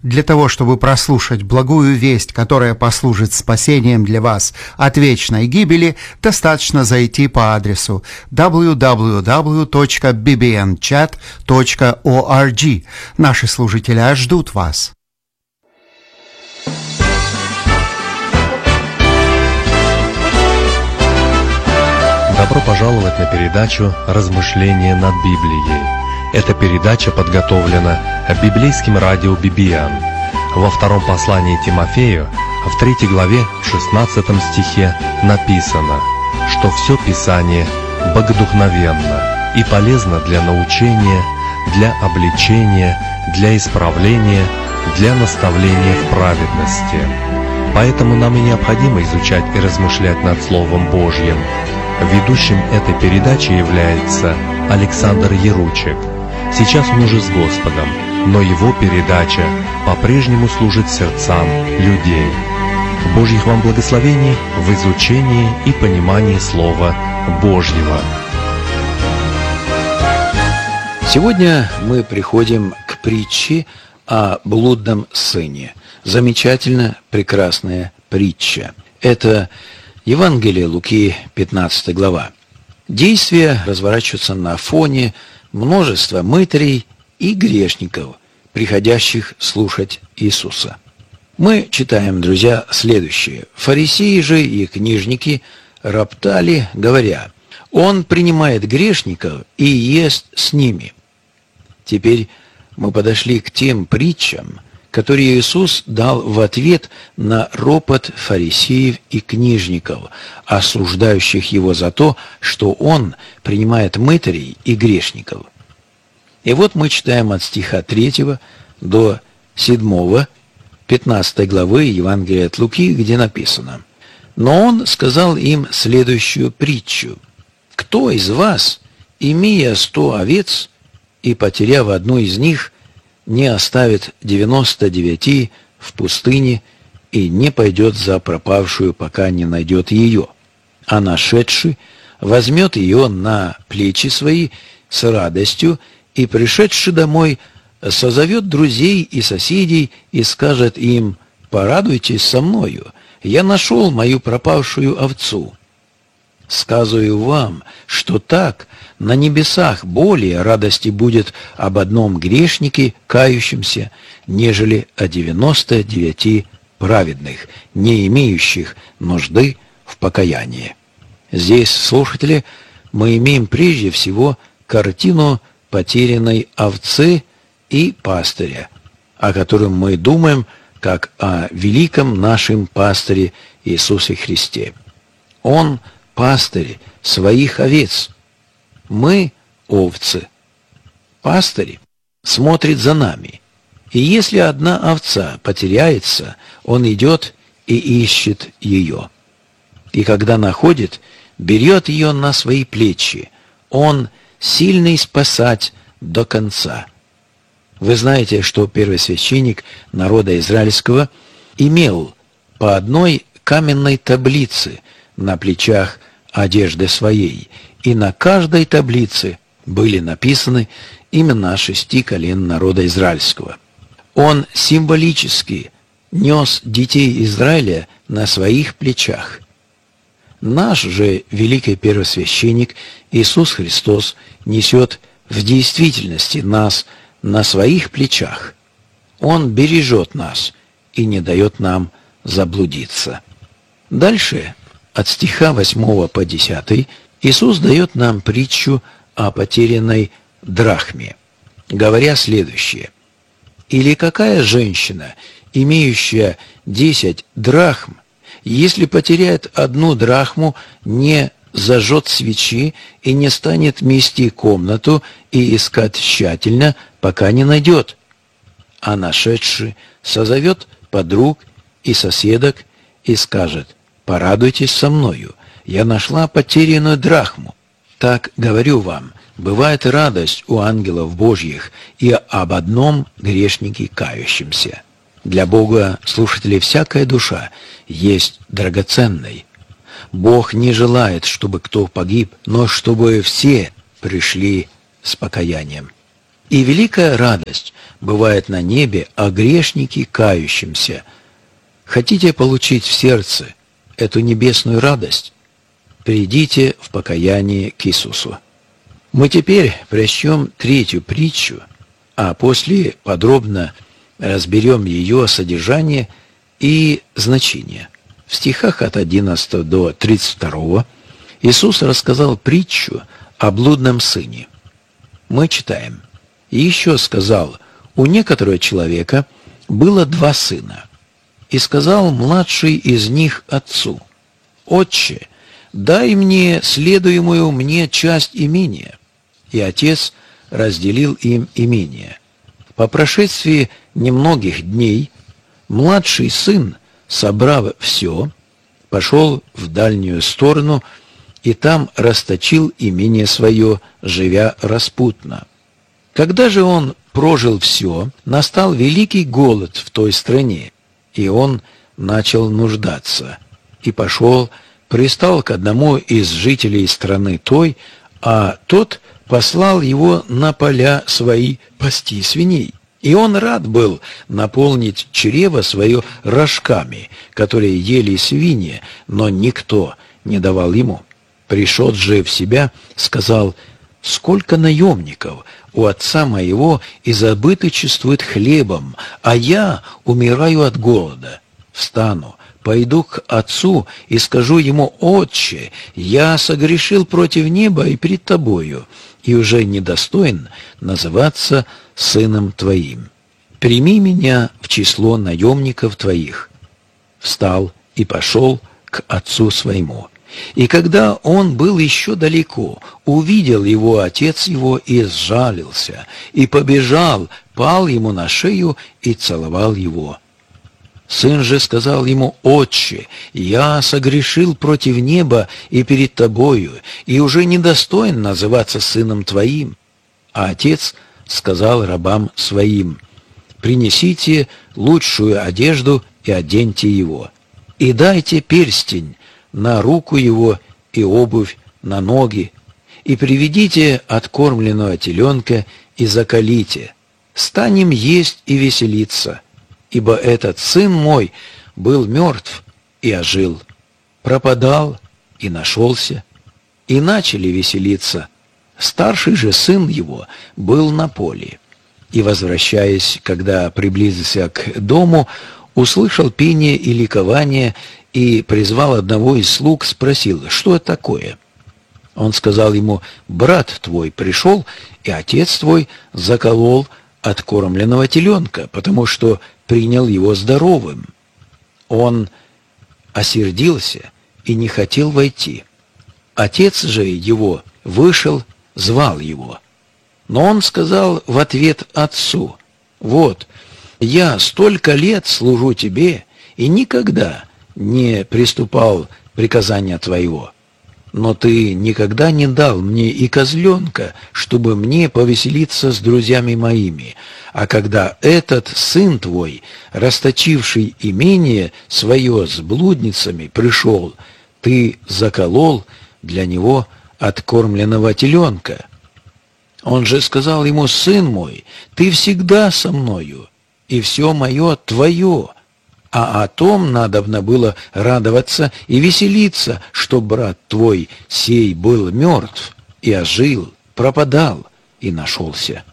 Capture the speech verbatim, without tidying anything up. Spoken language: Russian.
Для того, чтобы прослушать благую весть, которая послужит спасением для вас от вечной гибели, достаточно зайти по адресу дабл ю дабл ю дабл ю точка би би эн чат точка орг. Наши служители ждут вас. Добро пожаловать на передачу «Размышления над Библией». Эта передача подготовлена библейским радио би би эн. Во втором послании Тимофею, в третьей главе, в шестнадцатом стихе написано, что все Писание богодухновенно и полезно для научения, для обличения, для исправления, для наставления в праведности. Поэтому нам и необходимо изучать и размышлять над Словом Божьим. Ведущим этой передачи является Александр Яручек. Сейчас он уже с Господом, но его передача по-прежнему служит сердцам людей. Божьих вам благословений в изучении и понимании Слова Божьего. Сегодня мы приходим к притче о блудном сыне. Замечательно прекрасная притча. Это Евангелие Луки, пятнадцатая глава. Действия разворачиваются на фоне множества мытарей и грешников, приходящих слушать Иисуса. Мы читаем, друзья, следующее. Фарисеи же и книжники роптали, говоря: «Он принимает грешников и ест с ними». Теперь мы подошли к тем притчам, которые Иисус дал в ответ на ропот фарисеев и книжников, осуждающих Его за то, что Он принимает мытарей и грешников. И вот мы читаем от стиха третьего до седьмого, пятнадцатой главы Евангелия от Луки, где написано: «Но Он сказал им следующую притчу: кто из вас, имея сто овец и потеряв одну из них, не оставит девяносто девяти в пустыне и не пойдет за пропавшую, пока не найдет ее, а нашедший возьмет ее на плечи свои с радостью и, пришедший домой, созовет друзей и соседей и скажет им: порадуйтесь со мною, я нашел мою пропавшую овцу. Сказываю вам, что так на небесах более радости будет об одном грешнике, кающемся, нежели о девяноста девяти праведных, не имеющих нужды в покаянии». Здесь, слушатели, мы имеем прежде всего картину потерянной овцы и пастыря, о котором мы думаем как о великом нашем пастыре Иисусе Христе. Он пастырь своих овец. Мы овцы. Пастырь смотрит за нами. И если одна овца потеряется, он идет и ищет ее. И когда находит, берет ее на свои плечи. Он сильный спасать до конца. Вы знаете, что первосвященник народа израильского имел по одной каменной таблице на плечах одежды своей, и на каждой таблице были написаны имена шести колен народа израильского. Он символически нес детей Израиля на своих плечах. Наш же великий первосвященник Иисус Христос несет в действительности нас на своих плечах. Он бережет нас и не дает нам заблудиться. Дальше, от стиха восьмого по десятый, Иисус дает нам притчу о потерянной драхме, говоря следующее: «Или какая женщина, имеющая десять драхм, если потеряет одну драхму, не зажжет свечи и не станет мести комнату и искать тщательно, пока не найдет, а нашедший созовет подруг и соседок и скажет: порадуйтесь со мною, я нашла потерянную драхму. Так, говорю вам, бывает радость у ангелов Божьих и об одном грешнике кающемся». Для Бога, слушатели, всякая душа есть драгоценной. Бог не желает, чтобы кто погиб, но чтобы все пришли с покаянием. И великая радость бывает на небе о грешнике кающемся. Хотите получить в сердце эту небесную радость? Придите в покаяние к Иисусу. Мы теперь прочтем третью притчу, а после подробно разберем ее содержание и значение. В стихах от одиннадцатого до тридцать второго Иисус рассказал притчу о блудном сыне. Мы читаем. «И еще сказал, у некоторого человека было два сына. И сказал младший из них отцу: Отче, дай мне следуемую мне часть имения. И отец разделил им имение. По прошествии немногих дней младший сын, собрав все, пошел в дальнюю сторону и там расточил имение свое, живя распутно. Когда же он прожил все, настал великий голод в той стране, и он начал нуждаться, и пошел, пристал к одному из жителей страны той, а тот послал его на поля свои пасти свиней. И он рад был наполнить чрево свое рожками, которые ели свиньи, но никто не давал ему. Пришед же в себя, сказал: «Сколько наемников у отца моего изобыточествует хлебом, а я умираю от голода. Встану, пойду к отцу и скажу ему: Отче, я согрешил против неба и пред тобою, и уже недостоин называться сыном твоим. Прими меня в число наемников твоих». Встал и пошел к отцу своему. И когда он был еще далеко, увидел его отец его и сжалился, и побежал, пал ему на шею и целовал его. Сын же сказал ему: «Отче, я согрешил против неба и перед тобою, и уже недостоин называться сыном твоим». А отец сказал рабам своим: «Принесите лучшую одежду и оденьте его, и дайте перстень на руку его и обувь на ноги, и приведите откормленного теленка и заколите. Станем есть и веселиться, ибо этот сын мой был мертв и ожил, пропадал и нашелся». И начали веселиться. Старший же сын его был на поле. И, возвращаясь, когда приблизился к дому, услышал пение и ликование, и призвал одного из слуг, спросил: «Что это такое?» Он сказал ему: «Брат твой пришел, и отец твой заколол откормленного теленка, потому что принял его здоровым». Он осердился и не хотел войти. Отец же его вышел, звал его. Но он сказал в ответ отцу: «Вот, я столько лет служу тебе и никогда не приступал приказания твоего. Но ты никогда не дал мне и козленка, чтобы мне повеселиться с друзьями моими. А когда этот сын твой, расточивший имение свое с блудницами, пришел, ты заколол для него откормленного теленка». Он же сказал ему: «Сын мой, ты всегда со мною, и все мое твое». А о том надобно было радоваться и веселиться, что брат твой сей был мертв и ожил, пропадал и нашелся.